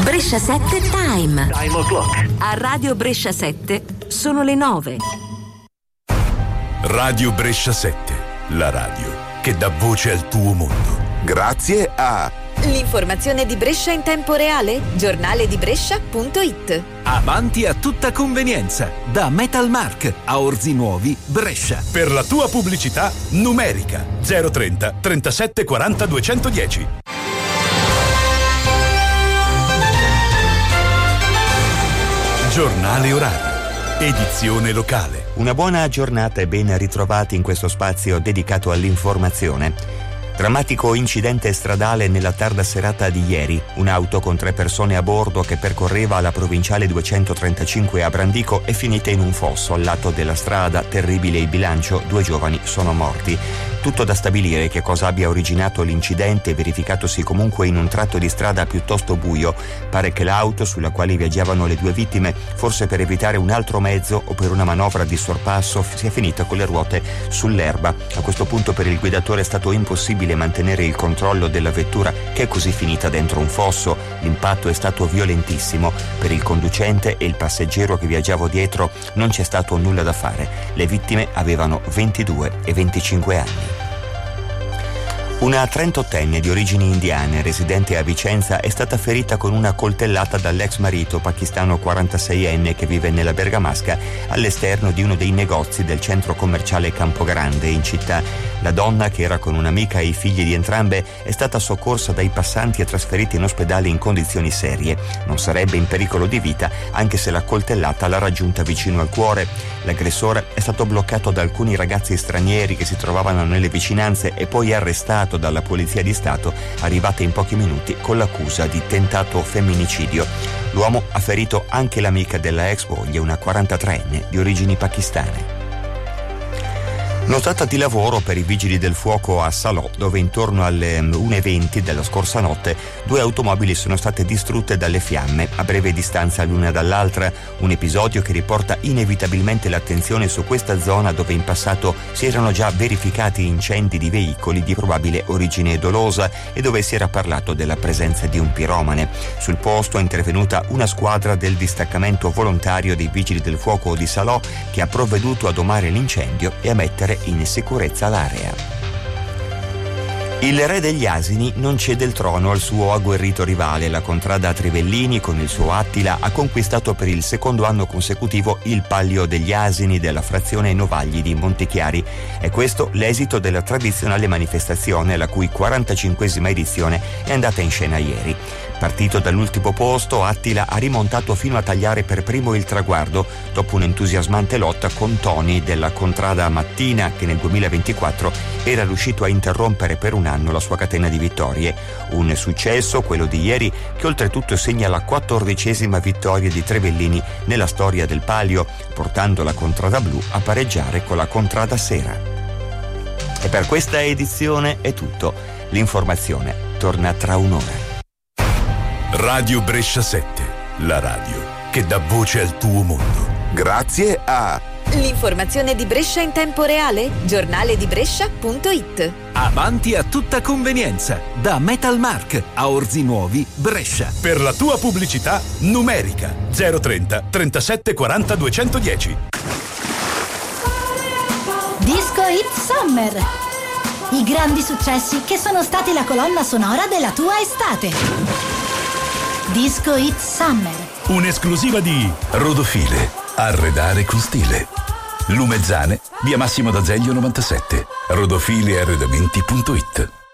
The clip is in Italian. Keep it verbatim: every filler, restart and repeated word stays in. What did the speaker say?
Brescia sette Time. Time o'clock. A Radio Brescia sette sono le nove. Radio Brescia sette, la radio che dà voce al tuo mondo. Grazie a l'informazione di Brescia in tempo reale, giornale di Brescia punto it. Avanti a tutta convenienza, da Metalmark a Orzi Nuovi, Brescia. Per la tua pubblicità numerica zero trenta trentasette quaranta duecentodieci. Giornale orario, edizione locale. Una buona giornata e ben ritrovati in questo spazio dedicato all'informazione. Drammatico incidente stradale nella tarda serata di ieri. Un'auto con tre persone a bordo che percorreva la provinciale duecentotrentacinque a Brandico è finita in un fosso al lato della strada. Terribile il bilancio, due giovani sono morti. Tutto da stabilire che cosa abbia originato l'incidente, verificatosi comunque in un tratto di strada piuttosto buio. Pare che l'auto sulla quale viaggiavano le due vittime, forse per evitare un altro mezzo o per una manovra di sorpasso, sia finita con le ruote sull'erba. A questo punto per il guidatore è stato impossibile mantenere il controllo della vettura, che è così finita dentro un fosso. L'impatto è stato violentissimo. Per il conducente e il passeggero che viaggiava dietro non c'è stato nulla da fare. Le vittime avevano ventidue e venticinque anni. Una trentottenne di origini indiane, residente a Vicenza, è stata ferita con una coltellata dall'ex marito pakistano quarantaseienne che vive nella Bergamasca all'esterno di uno dei negozi del centro commerciale Campogrande in città. La donna, che era con un'amica e i figli di entrambe, è stata soccorsa dai passanti e trasferita in ospedale in condizioni serie. Non sarebbe in pericolo di vita, anche se la coltellata l'ha raggiunta vicino al cuore. L'aggressore è stato bloccato da alcuni ragazzi stranieri che si trovavano nelle vicinanze e poi arrestato dalla Polizia di Stato, arrivata in pochi minuti con l'accusa di tentato femminicidio. L'uomo ha ferito anche l'amica della ex moglie, una quarantatreenne di origini pakistane. Notata di lavoro per i vigili del fuoco a Salò, dove intorno alle una e venti della scorsa notte due automobili sono state distrutte dalle fiamme a breve distanza l'una dall'altra. Un episodio che riporta inevitabilmente l'attenzione su questa zona dove in passato si erano già verificati incendi di veicoli di probabile origine dolosa e dove si era parlato della presenza di un piromane. Sul posto è intervenuta una squadra del distaccamento volontario dei vigili del fuoco di Salò, che ha provveduto a domare l'incendio e a mettere in sicurezza l'area. Il re degli asini non cede il trono al suo agguerrito rivale. La contrada Trivellini, con il suo Attila, ha conquistato per il secondo anno consecutivo il Palio degli Asini della frazione Novagli di Montechiari. È questo l'esito della tradizionale manifestazione, la cui quarantacinquesima edizione è andata in scena ieri. Partito dall'ultimo posto, Attila ha rimontato fino a tagliare per primo il traguardo, dopo un'entusiasmante lotta con Toni della contrada Mattina, che nel duemilaventiquattro era riuscito a interrompere per un anno la sua catena di vittorie. Un successo, quello di ieri, che oltretutto segna la quattordicesima vittoria di Trevellini nella storia del Palio, portando la contrada blu a pareggiare con la contrada sera. E per questa edizione è tutto. L'informazione torna tra un'ora. Radio Brescia sette, la radio che dà voce al tuo mondo. Grazie a l'informazione di Brescia in tempo reale, giornale di Brescia punto it. Avanti a tutta convenienza, da Metalmark a Orzi Nuovi, Brescia. Per la tua pubblicità numerica zero trenta trentasette quaranta duecentodieci. Disco Hit Summer. I grandi successi che sono stati la colonna sonora della tua estate. Disco Hit Summer. Un'esclusiva di Rodofile. Arredare con stile. Lumezzane, via Massimo d'Azeglio novantasette. rodofile arredamenti punto it.